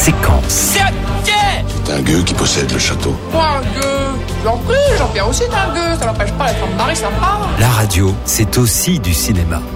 séquence. C'est un gueux qui possède le château. Moi, un gueux. J'en prie, Jean-Pierre aussi est un gueux. Ça n'empêche pas d'être un mari sympa. La radio, c'est aussi du cinéma.